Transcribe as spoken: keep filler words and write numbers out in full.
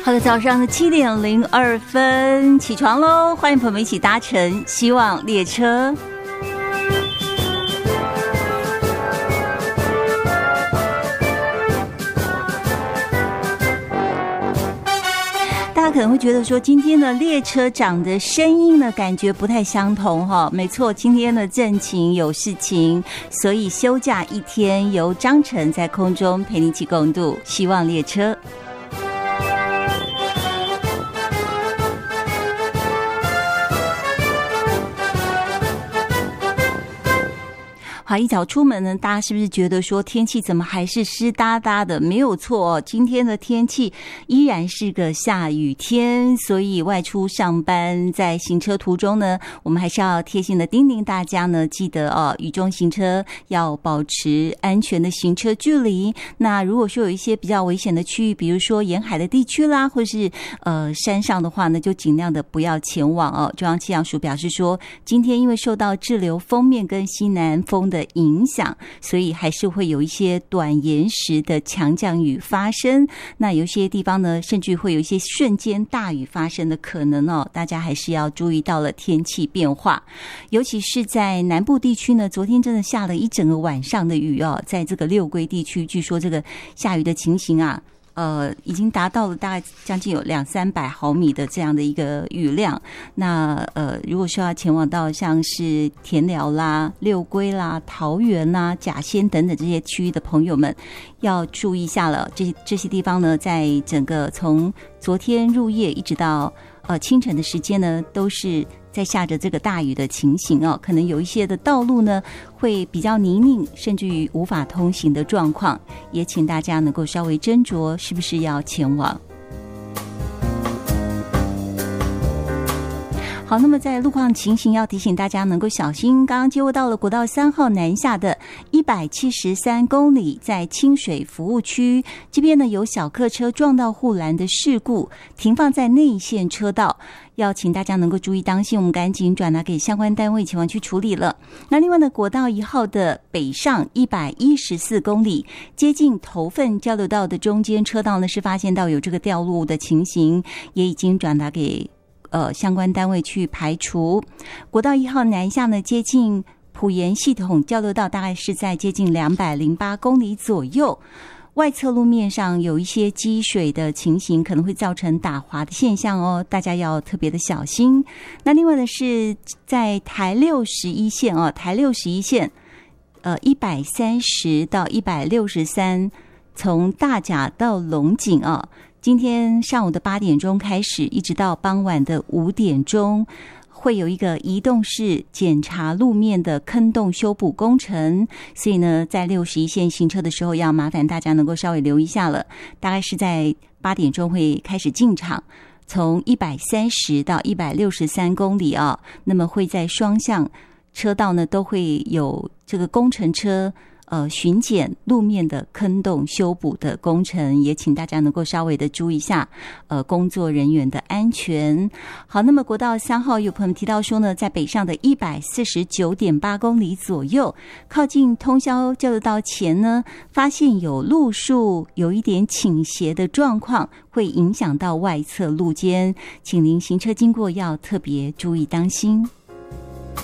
好的，早上的七点零二分起床喽，欢迎朋友们一起搭乘希望列车。大家可能会觉得说，今天的列车长的声音呢，感觉不太相同哈。没错，今天的正晴有事情，所以休假一天，由张晨在空中陪你一起共度希望列车。好，一早出门呢，大家是不是觉得说天气怎么还是湿哒哒的？没有错，今天的天气依然是个下雨天，所以外出上班在行车途中呢，我们还是要贴心的叮咛大家呢，记得哦，雨中行车要保持安全的行车距离。那如果说有一些比较危险的区域，比如说沿海的地区啦，或是呃山上的话呢，就尽量的不要前往哦。中央气象署表示说，今天因为受到滞留锋面跟西南风的的影响，所以还是会有一些短延时的强降雨发生。那有些地方呢，甚至会有一些瞬间大雨发生的可能哦。大家还是要注意到了天气变化，尤其是在南部地区呢，昨天真的下了一整个晚上的雨哦。在这个六龟地区，据说这个下雨的情形啊。呃，已经达到了大概将近有两三百毫米的这样的一个雨量。那呃，如果说要前往到像是田寮啦、六龟啦、桃园啦、甲仙等等这些区域的朋友们，要注意一下了。这这些地方呢，在整个从昨天入夜一直到呃清晨的时间呢，都是在下着这个大雨的情形哦，可能有一些的道路呢会比较泥泞，甚至于无法通行的状况，也请大家能够稍微斟酌是不是要前往。好，那么在路况情形要提醒大家能够小心，刚刚接获到了国道三号南下的一百七十三公里，在清水服务区这边呢，有小客车撞到护栏的事故，停放在内线车道，要请大家能够注意当心，我们赶紧转达给相关单位前往去处理了。那另外呢，国道一号的北上一百一十四公里，接近头份交流道的中间车道呢，是发现到有这个掉落的情形，也已经转达给呃相关单位去排除。国道一号南下呢，接近埔盐系统交流道，大概是在接近两百零八公里左右。外侧路面上有一些积水的情形，可能会造成打滑的现象哦，大家要特别的小心。那另外呢，是在台六十一线哦，台六十一线，呃，一百三十到一百六十三，从大甲到龙井啊，今天上午的八点钟开始，一直到傍晚的五点钟。会有一个移动式检查路面的坑洞修补工程，所以呢，在六十一线行车的时候，要麻烦大家能够稍微留意一下了。大概是在八点钟会开始进场，从一百三十到一百六十三公里啊，那么会在双向车道呢都会有这个工程车。呃，巡检路面的坑洞修补的工程，也请大家能够稍微的注意一下，呃，工作人员的安全。好，那么国道三号有朋友提到说呢，在北上的一百四十九点八公里左右，靠近通霄交流道前呢，发现有路树有一点倾斜的状况，会影响到外侧路肩，请您行车经过要特别注意当心。